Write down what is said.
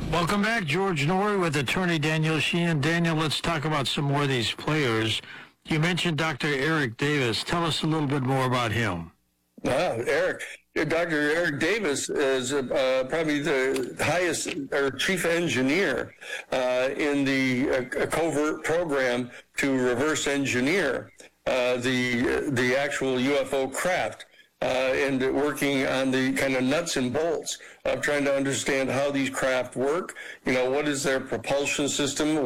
Welcome back, George Noory with attorney Daniel Sheehan. Daniel, let's talk about some more of these players. You mentioned Dr. Eric Davis. Tell us a little bit more about him. Dr. Eric Davis is probably the highest or chief engineer in the covert program to reverse engineer the actual UFO craft. And working on the kind of nuts and bolts of trying to understand how these craft work. What is their propulsion system?